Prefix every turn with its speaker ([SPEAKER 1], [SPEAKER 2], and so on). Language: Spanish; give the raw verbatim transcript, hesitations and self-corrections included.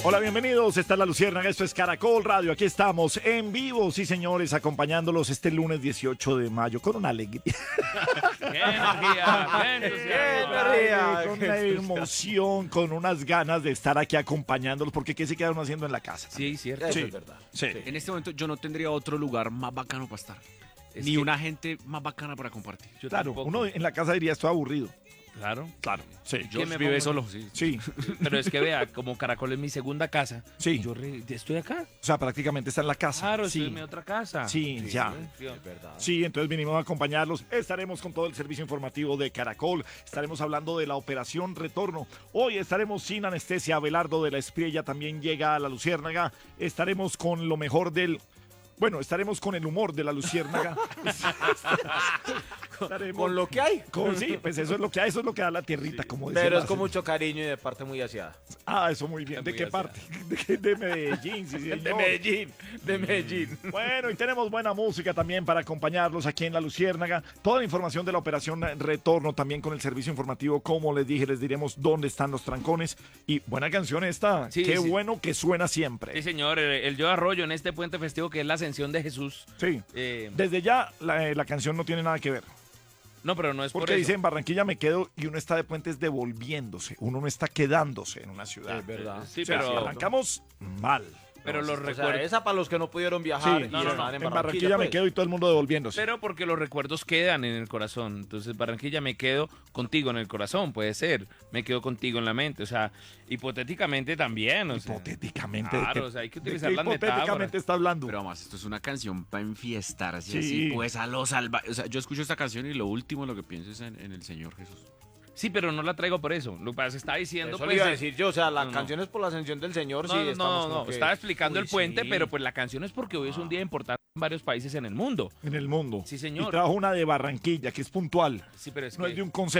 [SPEAKER 1] Hola, bienvenidos. Esta es La Luciérnaga, esto es Caracol Radio. Aquí estamos en vivo, sí señores, acompañándolos este lunes dieciocho de mayo con una alegría.
[SPEAKER 2] ¡Qué energía! ¡Qué energía!
[SPEAKER 1] Ay, con una emoción, con unas ganas de estar aquí acompañándolos, porque ¿qué se queda uno haciendo en la casa?
[SPEAKER 2] Sí, cierto.
[SPEAKER 1] Sí,
[SPEAKER 3] Eso es verdad.
[SPEAKER 1] sí.
[SPEAKER 4] En este momento yo no tendría otro lugar más bacano para estar.
[SPEAKER 2] Es
[SPEAKER 4] Ni
[SPEAKER 2] que-
[SPEAKER 4] una gente más bacana para compartir.
[SPEAKER 2] Yo
[SPEAKER 1] Claro,
[SPEAKER 2] tampoco.
[SPEAKER 1] uno en la casa diría estoy aburrido.
[SPEAKER 2] Claro.
[SPEAKER 1] Claro, sí.
[SPEAKER 2] Yo
[SPEAKER 4] George
[SPEAKER 2] me
[SPEAKER 4] vive
[SPEAKER 2] pongo-
[SPEAKER 4] solo, sí.
[SPEAKER 1] Sí,
[SPEAKER 2] Pero es que vea, como Caracol es mi segunda casa,
[SPEAKER 1] sí.
[SPEAKER 2] yo re- estoy acá.
[SPEAKER 1] O sea, prácticamente está en la casa.
[SPEAKER 2] Claro,
[SPEAKER 1] sí.
[SPEAKER 2] estoy en mi otra casa.
[SPEAKER 1] Sí, ya.
[SPEAKER 2] Sí.
[SPEAKER 3] Es verdad.
[SPEAKER 1] Sí, entonces vinimos a acompañarlos. Estaremos con todo el servicio informativo de Caracol. Estaremos hablando de la operación Retorno. Hoy estaremos sin anestesia. Abelardo de la Espriella también llega a La Luciérnaga. Estaremos con lo mejor del... Bueno, estaremos con el humor de La Luciérnaga. Estaremos
[SPEAKER 3] Con lo que hay.
[SPEAKER 1] con- sí, pues eso es lo que eso es lo que da la tierrita, como decía
[SPEAKER 3] Pero
[SPEAKER 1] la
[SPEAKER 3] es con
[SPEAKER 1] señora.
[SPEAKER 3] mucho cariño y de parte muy aseada.
[SPEAKER 1] Ah, eso muy bien. ¿De
[SPEAKER 2] Muy
[SPEAKER 1] qué
[SPEAKER 2] aseada.
[SPEAKER 1] parte? De, de Medellín, sí, señor.
[SPEAKER 2] De Medellín, de Medellín.
[SPEAKER 1] Bueno, y tenemos buena música también para acompañarlos aquí en La Luciérnaga. Toda la información de la operación Retorno también con el servicio informativo. Como les dije, les diremos dónde están los trancones. Y buena canción esta.
[SPEAKER 2] Sí,
[SPEAKER 1] Qué
[SPEAKER 2] sí.
[SPEAKER 1] bueno que suena
[SPEAKER 2] Sí,
[SPEAKER 1] siempre.
[SPEAKER 2] señor, el, el Yo Arroyo en este puente festivo que es la ascensión de Jesús.
[SPEAKER 1] Sí.
[SPEAKER 2] Eh,
[SPEAKER 1] Desde ya la, eh, la canción no tiene nada que ver.
[SPEAKER 2] no, pero no es por
[SPEAKER 1] Porque
[SPEAKER 2] eso.
[SPEAKER 1] dice en Barranquilla me quedo y uno está de puentes devolviéndose. Uno no está quedándose en una ciudad.
[SPEAKER 3] Es verdad.
[SPEAKER 2] Sí,
[SPEAKER 1] O sea,
[SPEAKER 2] pero,
[SPEAKER 1] arrancamos mal.
[SPEAKER 2] pero los
[SPEAKER 3] O sea,
[SPEAKER 2] recuerdos...
[SPEAKER 3] esa para los que no pudieron
[SPEAKER 1] Sí,
[SPEAKER 3] viajar y
[SPEAKER 2] no, no,
[SPEAKER 3] estaban
[SPEAKER 1] en
[SPEAKER 3] en
[SPEAKER 1] Barranquilla me
[SPEAKER 3] pues.
[SPEAKER 1] quedo y todo el mundo devolviéndose.
[SPEAKER 2] Pero porque los recuerdos quedan en el corazón. Entonces, Barranquilla, me quedo contigo en el corazón, puede ser. Me quedo contigo en la mente. O sea, hipotéticamente también. O sea,
[SPEAKER 1] Hipotéticamente.
[SPEAKER 2] Claro,
[SPEAKER 1] ¿de qué-
[SPEAKER 2] o sea, hay que
[SPEAKER 1] de
[SPEAKER 2] utilizar
[SPEAKER 1] qué
[SPEAKER 2] las
[SPEAKER 1] hipotéticamente
[SPEAKER 2] metáforas.
[SPEAKER 1] está hablando?
[SPEAKER 4] Pero además, esto es una canción para enfiestarse
[SPEAKER 1] Sí.
[SPEAKER 4] así, pues a los salvajes. O sea, yo escucho esta canción y lo último lo que pienso es en, en el Señor Jesús.
[SPEAKER 2] Sí, pero no la traigo por eso. Lo que pasa es que está diciendo,
[SPEAKER 3] Eso
[SPEAKER 2] pues...
[SPEAKER 3] le iba a decir yo, o sea, la
[SPEAKER 2] no, no.
[SPEAKER 3] canción es por la ascensión del Señor,
[SPEAKER 2] No,
[SPEAKER 3] sí,
[SPEAKER 2] no,
[SPEAKER 3] estamos
[SPEAKER 2] no,
[SPEAKER 3] como
[SPEAKER 2] no,
[SPEAKER 3] que-
[SPEAKER 2] estaba explicando
[SPEAKER 3] Uy,
[SPEAKER 2] el puente,
[SPEAKER 3] sí.
[SPEAKER 2] pero pues la canción es porque hoy es un día importante en varios países en el mundo.
[SPEAKER 1] En el mundo.
[SPEAKER 2] Sí, señor.
[SPEAKER 1] Y trajo una de Barranquilla, que es puntual.
[SPEAKER 2] Sí, pero es
[SPEAKER 1] No
[SPEAKER 2] que...
[SPEAKER 1] es de un concepto.